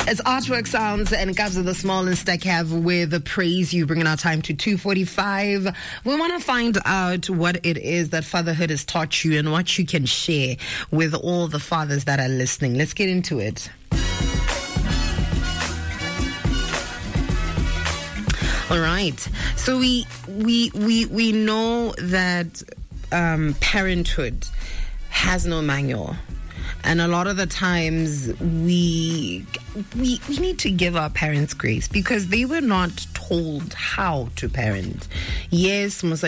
It's Artwork Sounds and Kabza the Small and Stack have with Praise You, bringing our time to 2:45. We want to find out what it is that fatherhood has taught you and what you can share with all the fathers that are listening. Let's get into it. All right. So we know that parenthood has no manual. And a lot of the times we need to give our parents grace because they were not told how to parent. Yes, but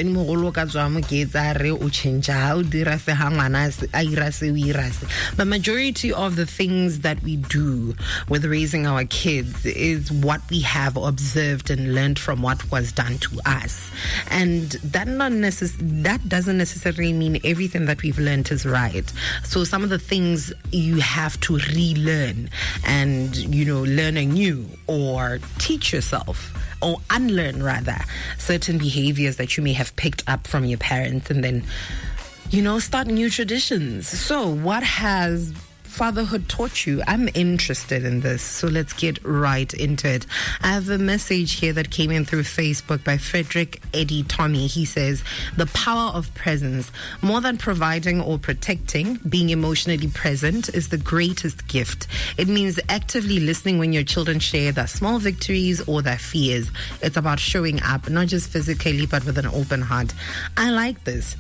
majority of the things that we do with raising our kids is what we have observed and learned from what was done to us. And that doesn't necessarily mean everything that we've learned is right. So some of the things you have to relearn and, learn anew or teach yourself or unlearn rather certain behaviors that you may have picked up from your parents and then, start new traditions. So what has fatherhood taught you? I'm interested in this, so let's get right into it. I have a message here that came in through Facebook by Frederick Eddie Tommy. He says, the power of presence, more than providing or protecting, being emotionally present is the greatest gift. It means actively listening when your children share their small victories or their fears. It's about showing up, not just physically, but with an open heart. I like this.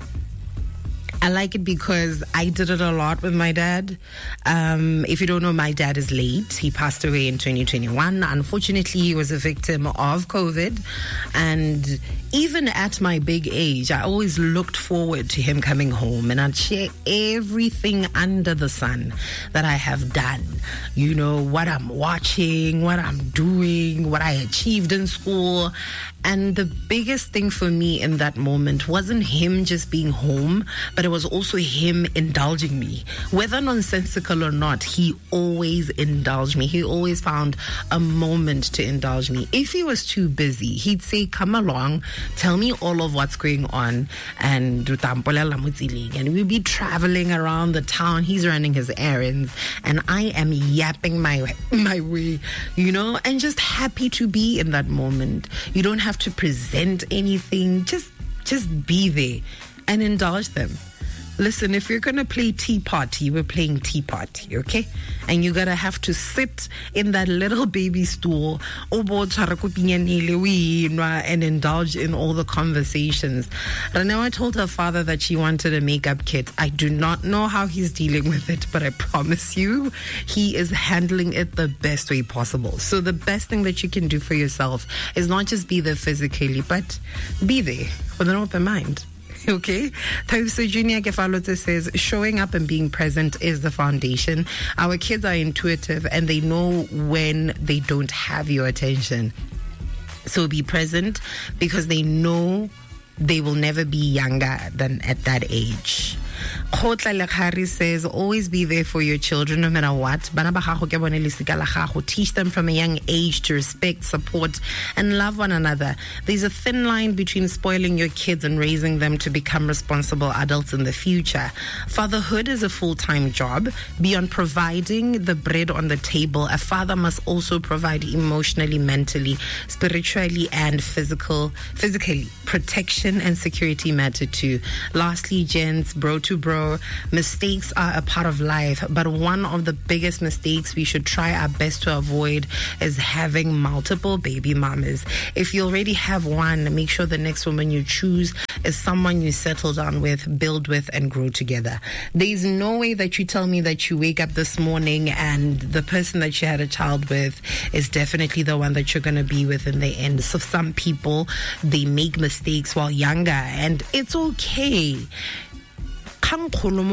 I like it because I did it a lot with my dad. If you don't know, my dad is late. He passed away in 2021. Unfortunately, he was a victim of COVID. And even at my big age, I always looked forward to him coming home. And I'd share everything under the sun that I have done. What I'm watching, what I'm doing, what I achieved in school. And the biggest thing for me in that moment wasn't him just being home, but it was also him indulging me. Whether nonsensical or not, he always indulged me. He always found a moment to indulge me. If he was too busy, he'd say, come along, tell me all of what's going on, and we'd be traveling around the town. He's running his errands, and I am yapping my way, and just happy to be in that moment. You don't have to present anything. Just be there and indulge them. Listen, if you're going to play tea party, we're playing tea party, okay? And you're going to have to sit in that little baby stool and indulge in all the conversations. Renewa told her father that she wanted a makeup kit. I do not know how he's dealing with it, but I promise you, he is handling it the best way possible. So the best thing that you can do for yourself is not just be there physically, but be there with an open mind. Okay, Tauso Junior Kefalote says, showing up and being present is the foundation. Our kids are intuitive and they know when they don't have your attention. So be present because they know they will never be younger than at that age. Khotla Lekhari says, always be there for your children no matter what. Teach them from a young age to respect, support, and love one another. There's a thin line between spoiling your kids and raising them to become responsible adults in the future. Fatherhood is a full-time job. Beyond providing the bread on the table, a father must also provide emotionally, mentally, spiritually, and physically. Protection and security matter too. Lastly, gents, bro to bro, mistakes are a part of life, but one of the biggest mistakes we should try our best to avoid is having multiple baby mamas. If you already have one, make sure the next woman you choose is someone you settle down with, build with, and grow together. There's no way that you tell me that you wake up this morning and the person that you had a child with is definitely the one that you're going to be with in the end. So some people, they make mistakes while younger, and it's okay. You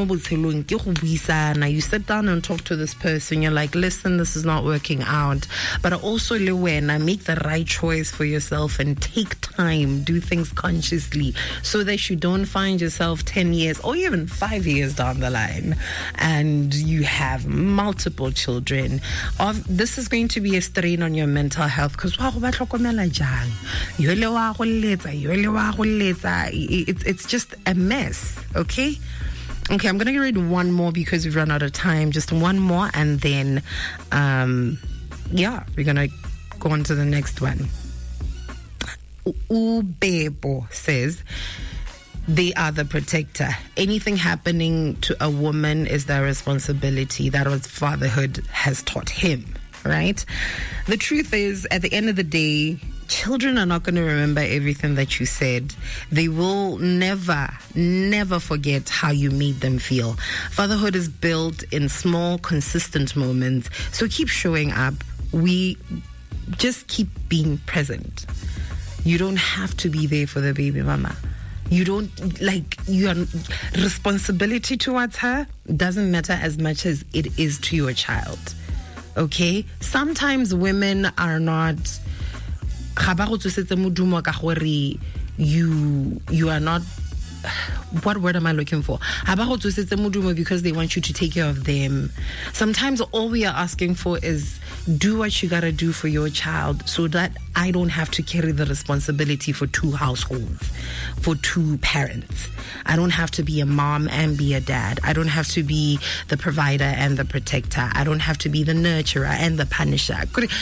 sit down and talk to this person. You're like, listen, this is not working out. But also, make the right choice for yourself and take time, do things consciously so that you don't find yourself 10 years or even 5 years down the line and you have multiple children. This is going to be a strain on your mental health because it's just a mess, okay? Okay, I'm going to read one more because we've run out of time. Just one more, and then yeah, we're going to go on to the next one. Ubebo says, they are the protector. Anything happening to a woman is their responsibility. That was fatherhood has taught him, right? The truth is, at the end of the day, children are not going to remember everything that you said. They will never forget how you made them feel. Fatherhood is built in small, consistent moments. So keep showing up. We just keep being present. You don't have to be there for the baby mama. You don't, your responsibility towards her doesn't matter as much as it is to your child. Okay? Sometimes women are not, you are not, what word am I looking for? Because they want you to take care of them. Sometimes all we are asking for is do what you gotta do for your child so that I don't have to carry the responsibility for two households, for two parents. I don't have to be a mom and be a dad. I don't have to be the provider and the protector. I don't have to be the nurturer and the punisher.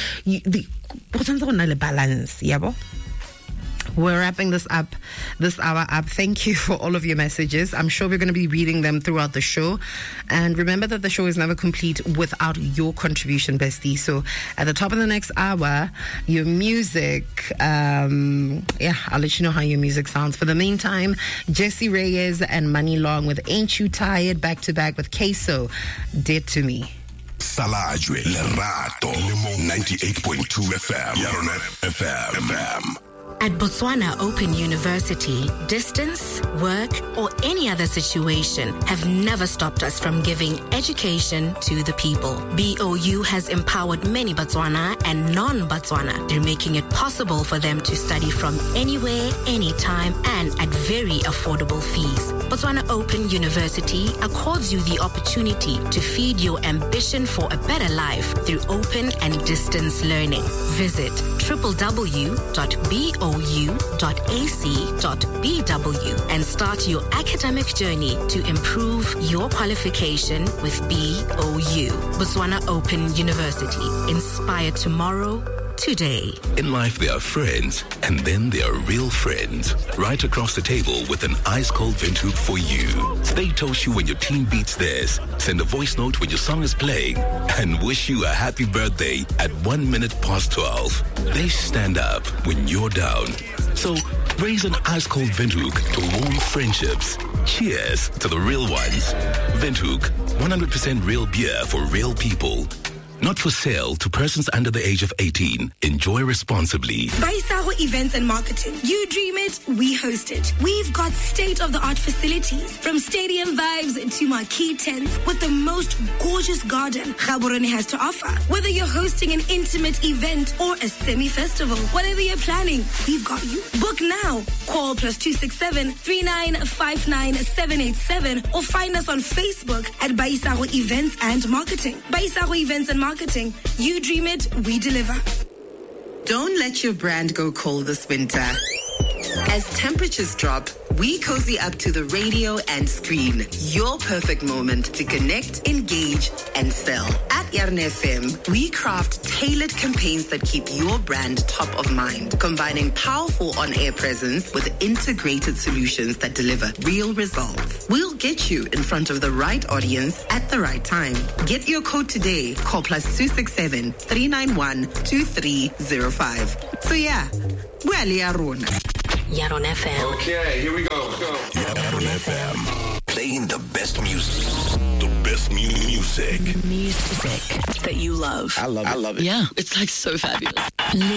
We're wrapping this hour up. Thank you for all of your messages. I'm sure we're going to be reading them throughout the show. And remember that the show is never complete without your contribution, bestie. So at the top of the next hour, your music, I'll let you know how your music sounds. For the meantime, Jesse Reyes and Money Long with Ain't You Tired, back to back with Queso, Dead to Me. Salajwe, Lerato, 98.2 FM, Yarona FM. At Botswana Open University, distance, work, or any other situation have never stopped us from giving education to the people. BOU has empowered many Botswana and non-Botswana through making it possible for them to study from anywhere, anytime, and at very affordable fees. Botswana Open University accords you the opportunity to feed your ambition for a better life through open and distance learning. Visit www.bou.ac.bw and start your academic journey to improve your qualification with BOU. Botswana Open University. Inspire tomorrow, today. In life, there are friends, and then there are real friends. Right across the table with an ice-cold Windhoek for you. They toast you when your team beats theirs, send a voice note when your song is playing, and wish you a happy birthday at 12:01. They stand up when you're down. So raise an ice-cold Windhoek to warm friendships. Cheers to the real ones. Windhoek, 100% real beer for real people. Not for sale to persons under the age of 18. Enjoy responsibly. Baisago Events and Marketing. You dream it, we host it. We've got state-of-the-art facilities, from stadium vibes to marquee tents with the most gorgeous garden Gaborone has to offer. Whether you're hosting an intimate event or a semi-festival, whatever you're planning, we've got you. Book now. Call +267 3959 787 or find us on Facebook at Baisago Events and Marketing. Baisago Events and Marketing. You dream it, we deliver. Don't let your brand go cold this winter. As temperatures drop, we cozy up to the radio and screen. Your perfect moment to connect, engage, and sell. At Yarn FM, we craft tailored campaigns that keep your brand top of mind, combining powerful on-air presence with integrated solutions that deliver real results. We'll get you in front of the right audience at the right time. Get your code today. Call +267 391 2305. So yeah, well, Yarona. Yaron FM. Okay, here we go. Yaron FM. Playing the best music. The best music. Music that you love. I love it. Yeah, it's like so fabulous.